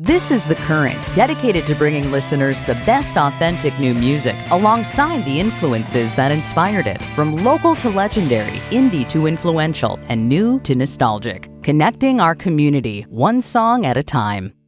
This is The Current, dedicated to bringing listeners the best authentic new music alongside the influences that inspired it. From local to legendary, indie to influential, and new to nostalgic. Connecting our community, one song at a time.